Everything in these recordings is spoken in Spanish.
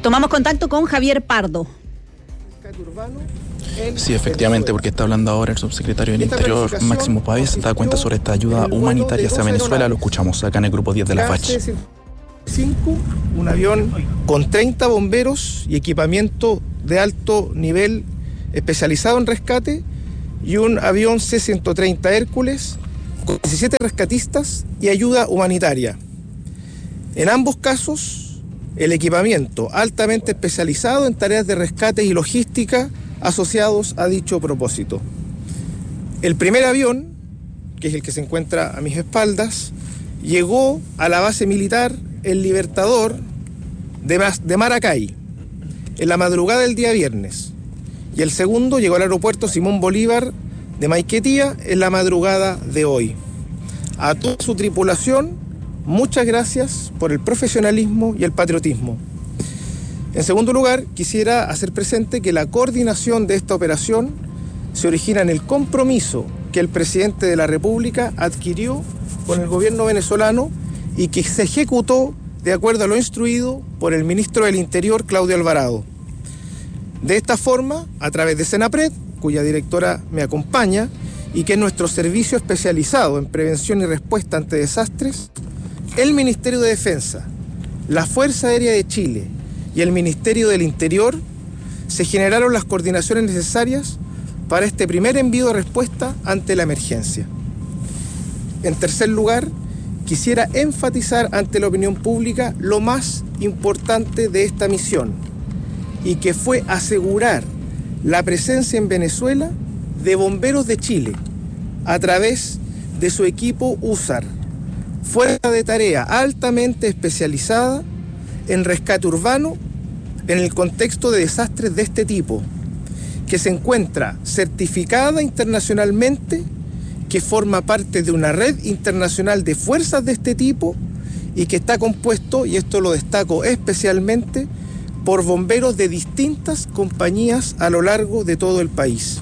Tomamos contacto con Javier Pardo. Sí, efectivamente, porque está hablando ahora el subsecretario del Interior, Máximo Pavés, da cuenta sobre esta ayuda humanitaria hacia Venezuela. Lo escuchamos acá en el grupo 10 de la FACH. Un avión con 30 bomberos y equipamiento de alto nivel especializado en rescate, y un avión C-130 Hércules con 17 rescatistas y ayuda humanitaria. En ambos casos, el equipamiento altamente especializado en tareas de rescate y logística asociados a dicho propósito. El primer avión, que es el que se encuentra a mis espaldas, llegó a la base militar El Libertador de Maracay en la madrugada del día viernes, y el segundo llegó al aeropuerto Simón Bolívar de Maiquetía en la madrugada de hoy. A toda su tripulación, muchas gracias por el profesionalismo y el patriotismo. En segundo lugar, quisiera hacer presente que la coordinación de esta operación se origina en el compromiso que el presidente de la República adquirió con el gobierno venezolano y que se ejecutó de acuerdo a lo instruido por el ministro del Interior, Claudio Alvarado. De esta forma, a través de Senapred, cuya directora me acompaña, y que es nuestro servicio especializado en prevención y respuesta ante desastres, el Ministerio de Defensa, la Fuerza Aérea de Chile y el Ministerio del Interior se generaron las coordinaciones necesarias para este primer envío de respuesta ante la emergencia. En tercer lugar, quisiera enfatizar ante la opinión pública lo más importante de esta misión, y que fue asegurar la presencia en Venezuela de bomberos de Chile a través de su equipo USAR, fuerza de tarea altamente especializada en rescate urbano en el contexto de desastres de este tipo, que se encuentra certificada internacionalmente, que forma parte de una red internacional de fuerzas de este tipo y que está compuesto, y esto lo destaco especialmente, por bomberos de distintas compañías a lo largo de todo el país.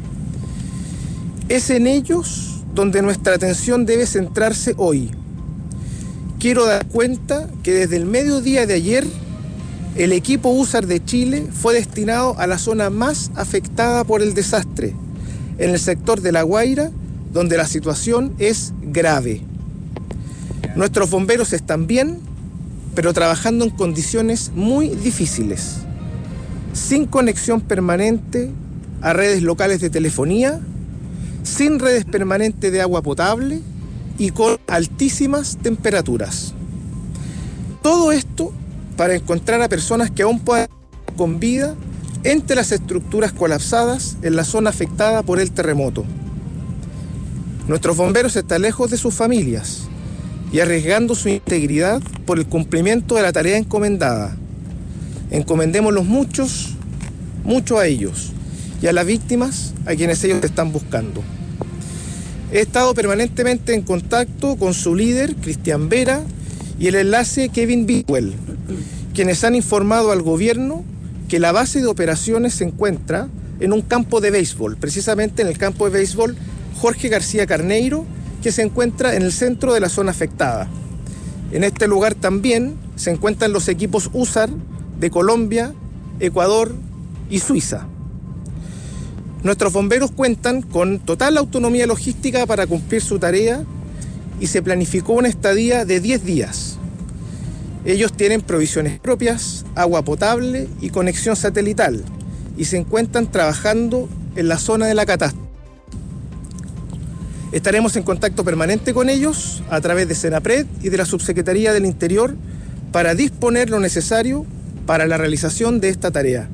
Es en ellos donde nuestra atención debe centrarse hoy. Quiero dar cuenta que desde el mediodía de ayer, el equipo USAR de Chile fue destinado a la zona más afectada por el desastre, en el sector de La Guaira, donde la situación es grave. Nuestros bomberos están bien, pero trabajando en condiciones muy difíciles, sin conexión permanente a redes locales de telefonía, sin redes permanentes de agua potable y con altísimas temperaturas. Todo esto para encontrar a personas que aún puedan estar con vida entre las estructuras colapsadas en la zona afectada por el terremoto. Nuestros bomberos están lejos de sus familias y arriesgando su integridad por el cumplimiento de la tarea encomendada. Encomendémoslos mucho a ellos y a las víctimas a quienes ellos están buscando. He estado permanentemente en contacto con su líder, Cristian Vera, y el enlace Kevin Bidwell, quienes han informado al gobierno que la base de operaciones se encuentra en un campo de béisbol, precisamente en el campo de béisbol Jorge García Carneiro, que se encuentra en el centro de la zona afectada. En este lugar también se encuentran los equipos USAR de Colombia, Ecuador y Suiza. Nuestros bomberos cuentan con total autonomía logística para cumplir su tarea y se planificó una estadía de 10 días. Ellos tienen provisiones propias, agua potable y conexión satelital y se encuentran trabajando en la zona de la catástrofe. Estaremos en contacto permanente con ellos a través de Senapred y de la Subsecretaría del Interior para disponer lo necesario para la realización de esta tarea.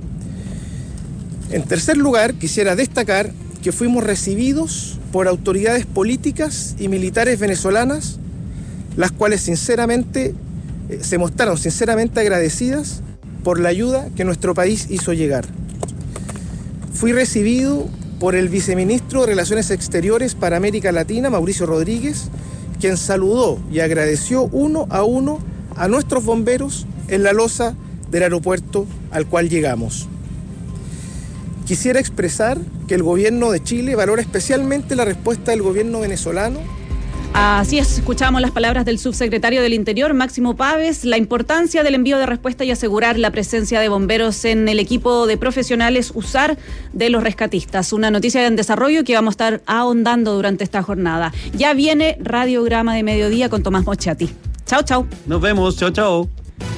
En tercer lugar, quisiera destacar que fuimos recibidos por autoridades políticas y militares venezolanas, las cuales se mostraron sinceramente agradecidas por la ayuda que nuestro país hizo llegar. Fui recibido por el viceministro de Relaciones Exteriores para América Latina, Mauricio Rodríguez, quien saludó y agradeció uno a nuestros bomberos en la loza del aeropuerto al cual llegamos. Quisiera expresar que el gobierno de Chile valora especialmente la respuesta del gobierno venezolano Así es, escuchamos las palabras del subsecretario del Interior, Máximo Pávez, la importancia del envío de respuesta y asegurar la presencia de bomberos en el equipo de profesionales USAR de los rescatistas. Una noticia en desarrollo que vamos a estar ahondando durante esta jornada. Ya viene Radiograma de Mediodía con Tomás Mochati. Chao, chao. Nos vemos, chao, chao.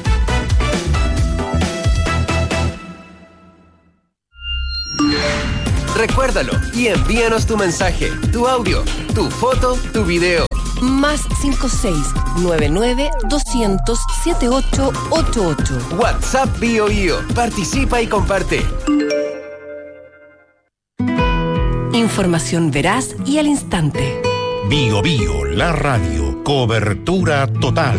Recuérdalo y envíanos tu mensaje, tu audio, tu foto, tu video. Más 56-99-200-7888. WhatsApp BioBio. Participa y comparte. Información veraz y al instante. BioBio, la radio. Cobertura total.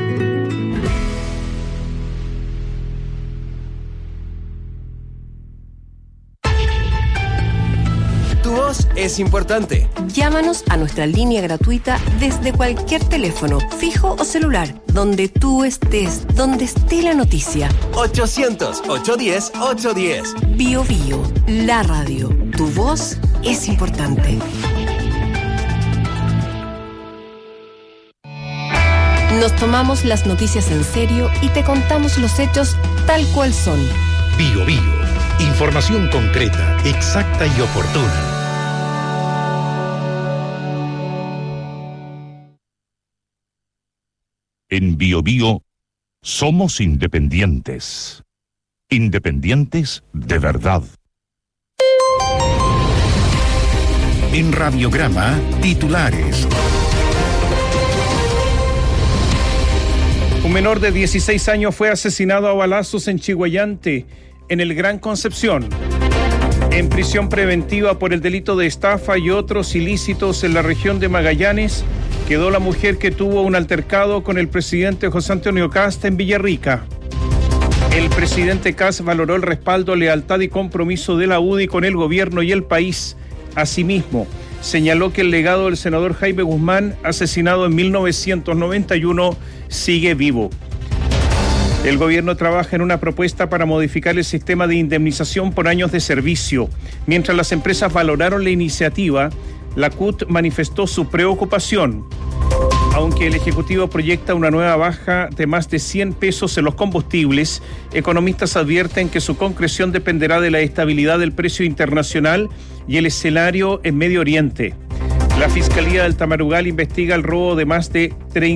Tu voz es importante. Llámanos a nuestra línea gratuita desde cualquier teléfono, fijo o celular, donde tú estés, donde esté la noticia. 800-810-810. BioBio, la radio. Tu voz es importante. Nos tomamos las noticias en serio y te contamos los hechos tal cual son. BioBio. Información concreta, exacta y oportuna. En BioBio somos independientes. Independientes de verdad. En Radiograma, titulares. Un menor de 16 años fue asesinado a balazos en Chiguayante, en el Gran Concepción. En prisión preventiva por el delito de estafa y otros ilícitos en la región de Magallanes, quedó la mujer que tuvo un altercado con el presidente José Antonio Kast en Villarrica. El presidente Kast valoró el respaldo, lealtad y compromiso de la UDI con el gobierno y el país. Asimismo, señaló que el legado del senador Jaime Guzmán, asesinado en 1991, sigue vivo. El gobierno trabaja en una propuesta para modificar el sistema de indemnización por años de servicio. Mientras las empresas valoraron la iniciativa, la CUT manifestó su preocupación. Aunque el Ejecutivo proyecta una nueva baja de más de 100 pesos en los combustibles, economistas advierten que su concreción dependerá de la estabilidad del precio internacional y el escenario en Medio Oriente. La Fiscalía del Tamarugal investiga el robo de más de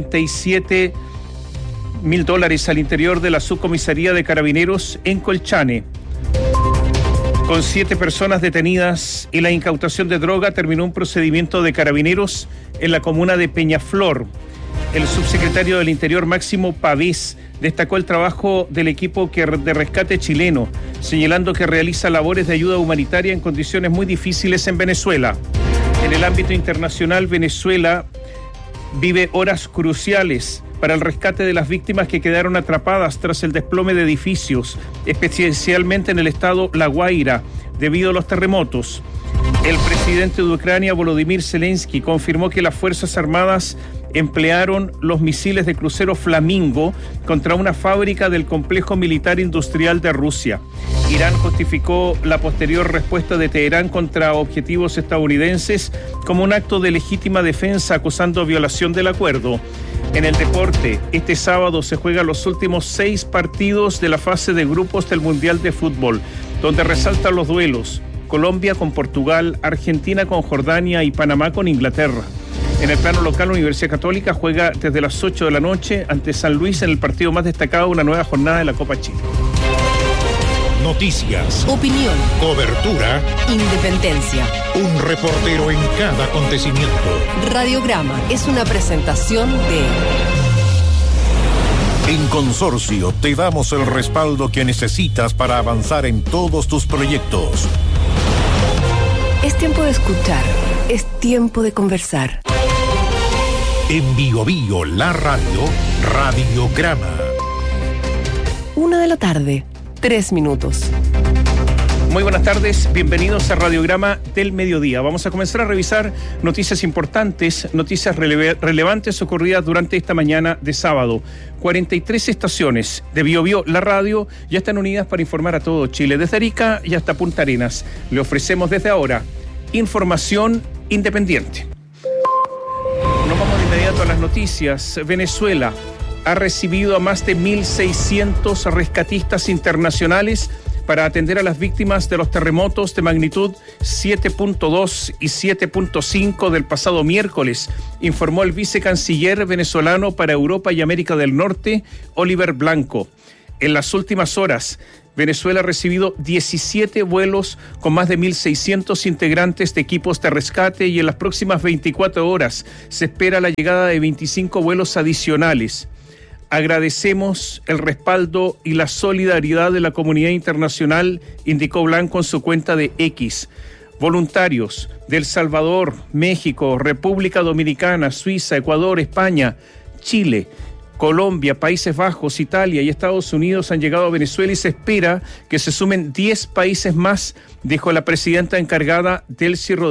$37.000 al interior de la subcomisaría de Carabineros en Colchane. Con 7 personas detenidas y la incautación de droga, terminó un procedimiento de Carabineros en la comuna de Peñaflor. El subsecretario del Interior, Máximo Pavés, destacó el trabajo del equipo de rescate chileno, señalando que realiza labores de ayuda humanitaria en condiciones muy difíciles en Venezuela. En el ámbito internacional, Venezuela vive horas cruciales para el rescate de las víctimas que quedaron atrapadas tras el desplome de edificios, especialmente en el estado La Guaira, debido a los terremotos. El presidente de Ucrania, Volodymyr Zelensky, confirmó que las Fuerzas Armadas emplearon los misiles de crucero Flamingo contra una fábrica del complejo militar industrial de Rusia. Irán justificó la posterior respuesta de Teherán contra objetivos estadounidenses como un acto de legítima defensa, acusando violación del acuerdo. En el deporte, este sábado se juegan los últimos 6 partidos de la fase de grupos del Mundial de Fútbol, donde resaltan los duelos: Colombia con Portugal, Argentina con Jordania y Panamá con Inglaterra. En el plano local, Universidad Católica juega desde las 8 de la noche ante San Luis en el partido más destacado de una nueva jornada de la Copa Chile. Noticias, opinión, cobertura, independencia. Un reportero en cada acontecimiento. Radiograma es una presentación de... En Consorcio te damos el respaldo que necesitas para avanzar en todos tus proyectos. Es tiempo de escuchar, es tiempo de conversar. En BioBio, la radio, Radiograma. 1 p.m, 3 minutos. Muy buenas tardes, bienvenidos a Radiograma del Mediodía. Vamos a comenzar a revisar noticias importantes, noticias relevantes ocurridas durante esta mañana de sábado. 43 estaciones de BioBio, la radio, ya están unidas para informar a todo Chile, desde Arica y hasta Punta Arenas. Le ofrecemos desde ahora información independiente. Nos vamos inmediato a las noticias. Venezuela ha recibido a más de 1.600 rescatistas internacionales para atender a las víctimas de los terremotos de magnitud 7.2 y 7.5 del pasado miércoles, informó el vicecanciller venezolano para Europa y América del Norte, Oliver Blanco. En las últimas horas, Venezuela ha recibido 17 vuelos con más de 1.600 integrantes de equipos de rescate y en las próximas 24 horas se espera la llegada de 25 vuelos adicionales. Agradecemos el respaldo y la solidaridad de la comunidad internacional, indicó Blanco en su cuenta de X. Voluntarios de El Salvador, México, República Dominicana, Suiza, Ecuador, España, Chile, Colombia, Países Bajos, Italia y Estados Unidos han llegado a Venezuela y se espera que se sumen 10 países más, dijo la presidenta encargada Delcy Rodríguez.